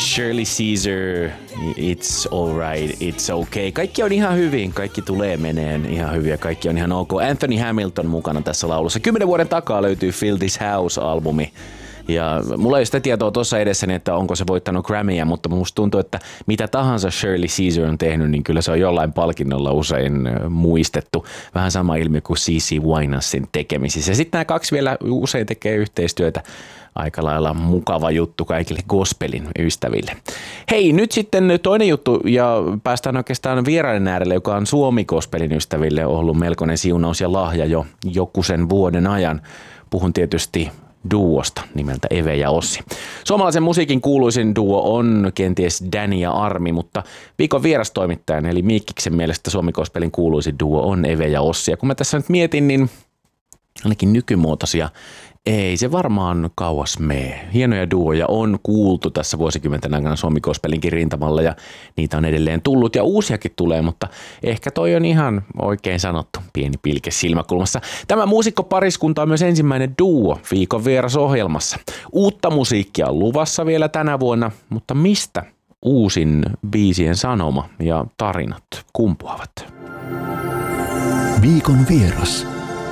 Shirley Caesar, It's Alright, It's Okay. Kaikki on ihan hyvin, kaikki tulee meneen ihan hyvin ja kaikki on ihan ok. Anthony Hamilton mukana tässä laulussa. 10 vuoden takaa löytyy Fill This House-albumi. Ja mulla ei ole sitä tietoa tuossa edessäni, että onko se voittanut Grammyä, mutta musta tuntuu, että mitä tahansa Shirley Caesar on tehnyt, niin kyllä se on jollain palkinnolla usein muistettu. Vähän sama ilmiö kuin C.C. Winansin tekemisissä. Ja sitten nämä kaksi vielä usein tekee yhteistyötä. Aika lailla mukava juttu kaikille gospelin ystäville. Hei, nyt sitten toinen juttu ja päästään oikeastaan vieraiden äärelle, joka on Suomi-gospelin ystäville ollut melkoinen siunaus ja lahja jo jokuisen vuoden ajan. Puhun tietysti duosta nimeltä Eve ja Ossi. Suomalaisen musiikin kuuluisin duo on kenties Danny ja Armi, mutta viikon vierastoimittajan eli Miikkiksen mielestä Suomi-gospelin kuuluisin duo on Eve ja Ossi. Ja kun mä tässä nyt mietin, niin ainakin nykymuotoisia ei se varmaan kauas mene. Hienoja duoja on kuultu tässä vuosikymmenten aikana Suomi-gospelinkin rintamalla ja niitä on edelleen tullut ja uusiakin tulee, mutta ehkä toi on ihan oikein sanottu, pieni pilke silmäkulmassa. Tämä muusikkopariskunta on myös ensimmäinen duo viikon vierasohjelmassa. Uutta musiikkia on luvassa vielä tänä vuonna, mutta mistä uusin biisien sanoma ja tarinat kumpuavat? Viikon vieras.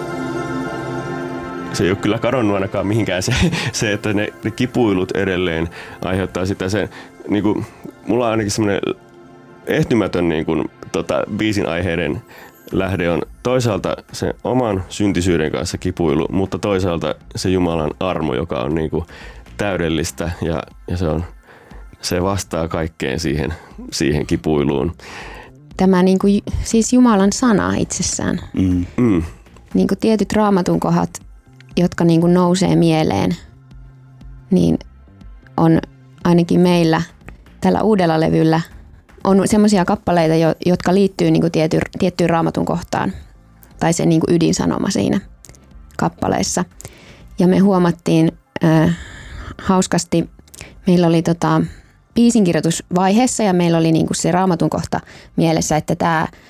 Se ei ole kyllä kadonnut ainakaan mihinkään se että ne kipuilut edelleen aiheuttaa sitä se, niin kuin, mulla on ainakin semmoinen ehtymätön niin kuin, biisin aiheiden lähde on toisaalta se oman syntisyyden kanssa kipuilu, mutta toisaalta se Jumalan armo, joka on niin kuin, täydellistä ja se vastaa kaikkeen siihen kipuiluun. Tämä niin kuin, siis Jumalan sana itsessään. Niin kuin tietyt raamatun kohdat, jotka niin kuin nousee mieleen, niin on ainakin meillä tällä uudella levyllä on semmoisia kappaleita, jotka liittyy niin kuin tiettyyn raamatun kohtaan tai se niin kuin ydinsanoma siinä kappaleessa. Ja me huomattiin hauskasti, meillä oli biisinkirjoitusvaiheessa ja meillä oli niin kuin se raamatun kohta mielessä, että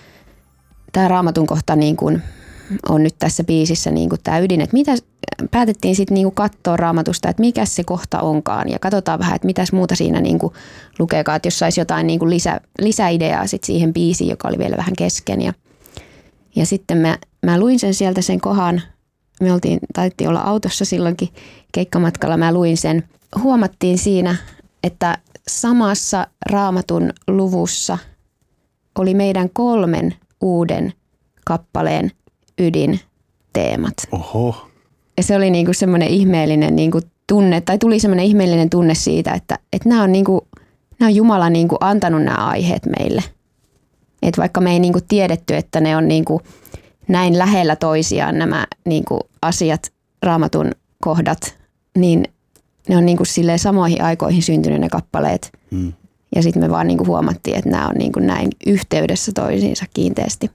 tämä raamatun kohta niin kuin on nyt tässä biisissä niin kuin tämä ydin, että mitä päätettiin sitten niin kuin katsoa raamatusta, että mikä se kohta onkaan ja katsotaan vähän, että mitäs muuta siinä niin kuin lukeekaan, että jos saisi jotain niin kuin lisäideaa sit siihen biisiin, joka oli vielä vähän kesken ja sitten mä luin sen kohan, taidettiin olla autossa silloinkin keikkamatkalla, mä luin sen, huomattiin siinä, että samassa raamatun luvussa oli meidän 3 uuden kappaleen ydinteemat. Oho. Ja se oli niinku semmoinen ihmeellinen niinku tunne, tai tuli semmoinen ihmeellinen tunne siitä, että nämä on Jumala niinku antanut nämä aiheet meille. Et vaikka me ei niinku tiedetty, että ne on niinku näin lähellä toisiaan nämä niinku asiat, raamatun kohdat, niin ne on niinku silleen samoihin aikoihin syntynyt ne kappaleet. Ja sitten me vaan niinku huomattiin, että nämä on niinku näin yhteydessä toisiinsa kiinteästi.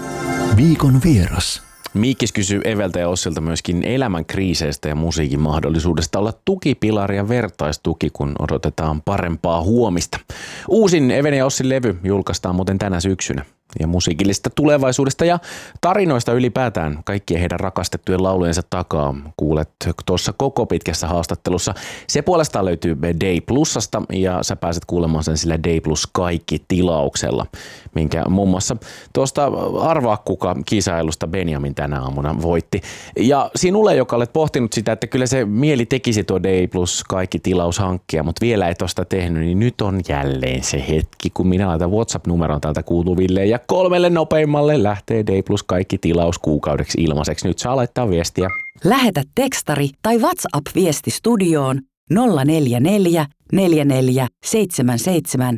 Viikon vieras. Miikkis kysyy Eveltä ja Ossilta myöskin elämän kriiseistä ja musiikin mahdollisuudesta olla tukipilari ja vertaistuki, kun odotetaan parempaa huomista. Uusin Even ja Ossin levy julkaistaan muuten tänä syksynä. Ja musiikillisesta tulevaisuudesta ja tarinoista ylipäätään kaikkien heidän rakastettujen laulujensa takaa kuulet tuossa koko pitkässä haastattelussa. Se puolestaan löytyy Day Plusasta ja sä pääset kuulemaan sen sillä Day Plus kaikki -tilauksella, minkä muun muassa tuosta Arvaa kuka -kisailusta Benjamin tänä aamuna voitti. Ja sinulle, joka olet pohtinut sitä, että kyllä se mieli tekisi tuo Day Plus kaikki -tilaus hankkia, mutta vielä et ole sitä tehnyt, niin nyt on jälleen se hetki, kun minä laitan WhatsApp-numeron täältä kuuluville ja 3 nopeimmalle lähtee Day Plus kaikki -tilaus kuukaudeksi ilmaiseksi. Nyt saa laittaa viestiä. Lähetä tekstari tai WhatsApp-viesti studioon 044 44 77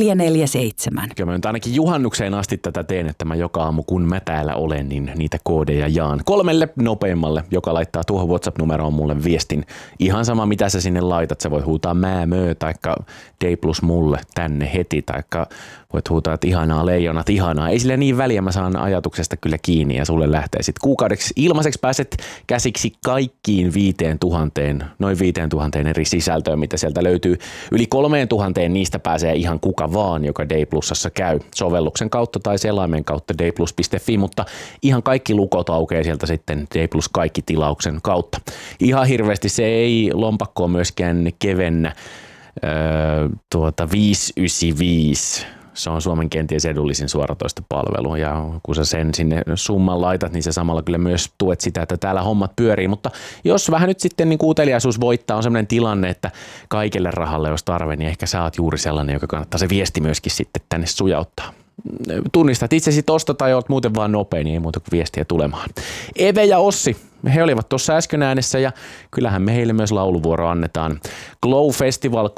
447. Kyllä mä nyt ainakin juhannukseen asti tätä teen, että mä joka aamu kun mä täällä olen, niin niitä koodeja jaan 3 nopeimmalle, joka laittaa tuohon WhatsApp-numeroon mulle viestin. Ihan sama mitä sä sinne laitat, sä voit huutaa määmöö taikka Day Plus mulle tänne heti, taikka voit huutaa, että ihanaa leijonat, ihanaa. Ei sillä niin väliä, mä saan ajatuksesta kyllä kiinni ja sulle lähtee sitten kuukaudeksi ilmaiseksi pääset käsiksi kaikkiin 5000, noin 5000 eri sisältöön, mitä sieltä löytyy. Yli 3000 niistä pääsee ihan kuka vaan, joka Day Plusassa käy sovelluksen kautta tai selaimen kautta dayplus.fi, mutta ihan kaikki lukot aukeaa sieltä sitten Day Plus kaikki -tilauksen kautta. Ihan hirveästi se ei lompakkoa myöskään kevennä. 595. Se on Suomen kenties edullisin suoratoistopalvelu ja kun sä sen sinne summan laitat, niin sä samalla kyllä myös tuet sitä, että täällä hommat pyörii. Mutta jos vähän nyt sitten niin uteliaisuus voittaa, on sellainen tilanne, että kaikelle rahalle jos tarve, niin ehkä sä oot juuri sellainen, joka kannattaa se viesti myöskin sitten tänne sujauttaa. Tunnistat itsesi tosta tai oot muuten vaan nopea, niin ei muuta kuin viestiä tulemaan. Eve ja Ossi, he olivat tuossa äsken äänessä ja kyllähän me heille myös lauluvuoro annetaan. Glow Festival